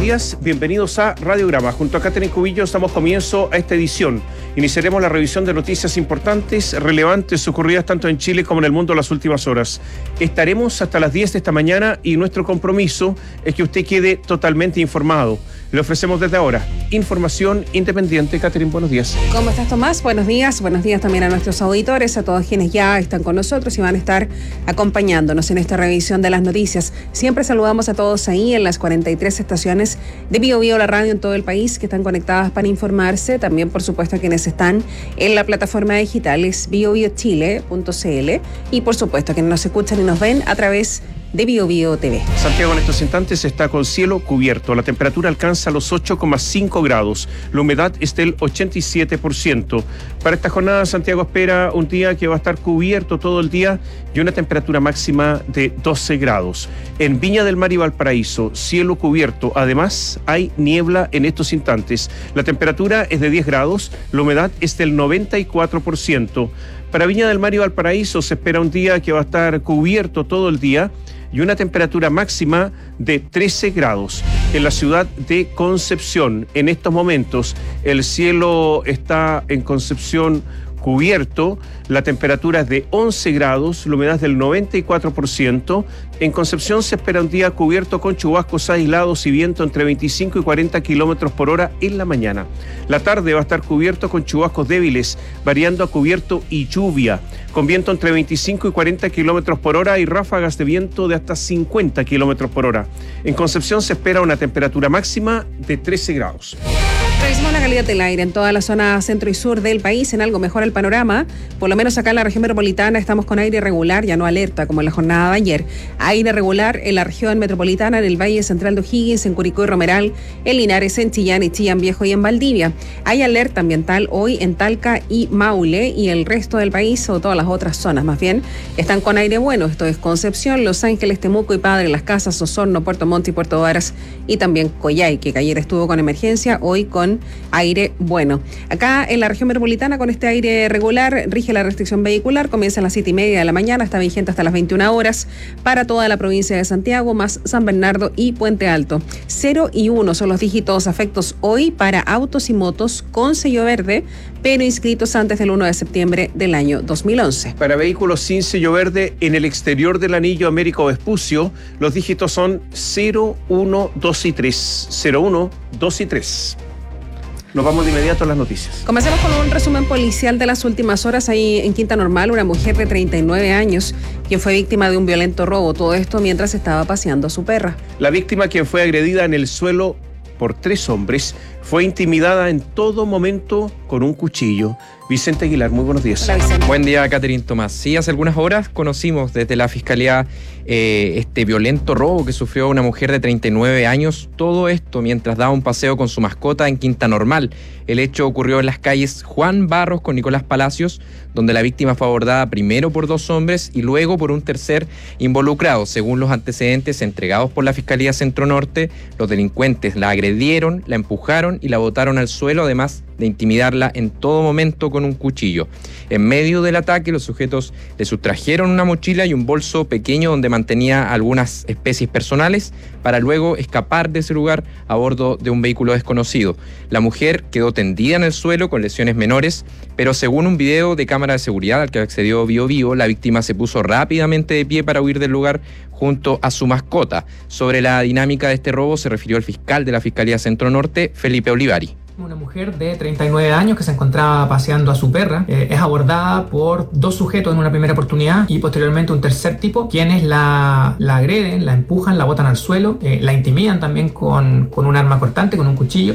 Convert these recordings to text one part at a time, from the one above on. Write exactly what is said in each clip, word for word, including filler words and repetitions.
días, bienvenidos a Radiograma. Junto a Catherine Cubillo damos comienzo a esta edición. Iniciaremos la revisión de noticias importantes, relevantes, ocurridas tanto en Chile como en el mundo en las últimas horas. Estaremos hasta las diez de esta mañana y nuestro compromiso es que usted quede totalmente informado. Le ofrecemos desde ahora información independiente. Catherine, buenos días. ¿Cómo estás, Tomás? Buenos días. Buenos días también a nuestros auditores, a todos quienes ya están con nosotros y van a estar acompañándonos en esta revisión de las noticias. Siempre saludamos a todos ahí en las cuarenta y tres estaciones de Bio Bio, la radio en todo el país, que están conectadas para informarse. También, por supuesto, a quienes están en la plataforma digital, es bio bio chile punto c l. Y, por supuesto, a quienes nos escuchan y nos ven a través de Bio Bio T V. Santiago en estos instantes está con cielo cubierto. La temperatura alcanza los ocho coma cinco grados. La humedad es del ochenta y siete por ciento. Para esta jornada, Santiago espera un día que va a estar cubierto todo el día y una temperatura máxima de doce grados. En Viña del Mar y Valparaíso, cielo cubierto. Además, hay niebla en estos instantes. La temperatura es de diez grados. La humedad es del noventa y cuatro por ciento. Para Viña del Mar y Valparaíso se espera un día que va a estar cubierto todo el día y una temperatura máxima de trece grados. En la ciudad de Concepción, en estos momentos, el cielo está en Concepción cubierto, la temperatura es de once grados, la humedad es del noventa y cuatro por ciento. En Concepción se espera un día cubierto con chubascos aislados y viento entre veinticinco y cuarenta kilómetros por hora en la mañana. La tarde va a estar cubierto con chubascos débiles, variando a cubierto y lluvia, con viento entre veinticinco y cuarenta kilómetros por hora y ráfagas de viento de hasta cincuenta kilómetros por hora. En Concepción se espera una temperatura máxima de trece grados. Revisamos la calidad del aire en toda la zona centro y sur del país. En algo mejora el panorama. Por lo menos acá en la región metropolitana estamos con aire regular, ya no alerta como en la jornada de ayer. Aire regular en la región metropolitana, en el Valle Central de O'Higgins, en Curicó y Romeral, en Linares, en Chillán y Chillán Viejo y en Valdivia. Hay alerta ambiental hoy en Talca y Maule, y el resto del país o todas las otras zonas más bien están con aire bueno. Esto es Concepción, Los Ángeles, Temuco y Padre Las Casas, Osorno, Puerto Montt y Puerto Varas, y también Coyhaique, que ayer estuvo con emergencia, hoy con aire bueno. Acá en la región metropolitana, con este aire regular, rige la restricción vehicular. Comienza a las siete y media de la mañana, está vigente hasta las veintiuna horas para toda la provincia de Santiago, más San Bernardo y Puente Alto. cero y uno son los dígitos afectos hoy para autos y motos con sello verde, pero inscritos antes del uno de septiembre del año dos mil once. Para vehículos sin sello verde en el exterior del anillo Américo Vespucio, los dígitos son cero, uno, dos y tres. cero, uno, dos y tres. Nos vamos de inmediato a las noticias. Comencemos con un resumen policial de las últimas horas. Ahí en Quinta Normal, una mujer de treinta y nueve años, quien fue víctima de un violento robo. Todo esto mientras estaba paseando a su perra. La víctima, quien fue agredida en el suelo por tres hombres, fue intimidada en todo momento con un cuchillo. Vicente Aguilar, muy buenos días. Hola, Vicente. Buen día, Catherine Tomás. Sí, hace algunas horas conocimos desde la Fiscalía eh, este violento robo que sufrió una mujer de treinta y nueve años. Todo esto mientras daba un paseo con su mascota en Quinta Normal. El hecho ocurrió en las calles Juan Barros con Nicolás Palacios, donde la víctima fue abordada primero por dos hombres y luego por un tercer involucrado. Según los antecedentes entregados por la Fiscalía Centro Norte, los delincuentes la agredieron, la empujaron y la botaron al suelo, además de intimidarla en todo momento con un cuchillo. En medio del ataque, los sujetos le sustrajeron una mochila y un bolso pequeño donde mantenía algunas especies personales para luego escapar de ese lugar a bordo de un vehículo desconocido. La mujer quedó tendida en el suelo con lesiones menores, pero según un video de cámara de seguridad al que accedió Bio Bio, la víctima se puso rápidamente de pie para huir del lugar junto a su mascota. Sobre la dinámica de este robo se refirió el fiscal de la Fiscalía Centro Norte, Felipe Olivari. Una mujer de treinta y nueve años que se encontraba paseando a su perra eh, es abordada por dos sujetos en una primera oportunidad y posteriormente un tercer tipo, quienes la, la agreden, la empujan, la botan al suelo, eh, la intimidan también con, con un arma cortante, con un cuchillo.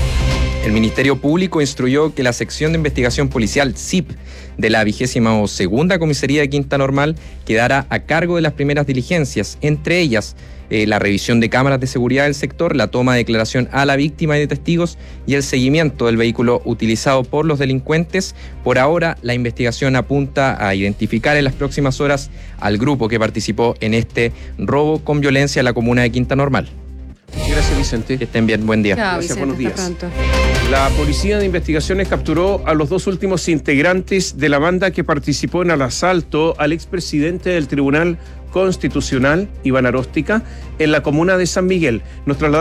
El Ministerio Público instruyó que la sección de investigación policial S I P de la vigésima segunda Comisaría de Quinta Normal quedará a cargo de las primeras diligencias, entre ellas eh, la revisión de cámaras de seguridad del sector, la toma de declaración a la víctima y de testigos y el seguimiento del vehículo utilizado por los delincuentes. Por ahora, la investigación apunta a identificar en las próximas horas al grupo que participó en este robo con violencia en la comuna de Quinta Normal. Gracias, Vicente. Que estén bien, buen día. Chao, Gracias, Vicente, buenos días. hasta pronto. La Policía de Investigaciones capturó a los dos últimos integrantes de la banda que participó en el asalto al expresidente del Tribunal Constitucional, Iván Aróstica, en la comuna de San Miguel. Nos trasladamos